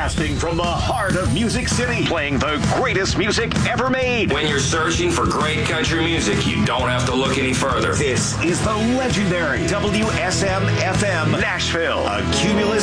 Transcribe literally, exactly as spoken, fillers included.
Broadcasting from the heart of Music City, playing the greatest music ever made. When you're searching for great country music, you don't have to look any further. This is the legendary W S M F M Nashville, a Cumulus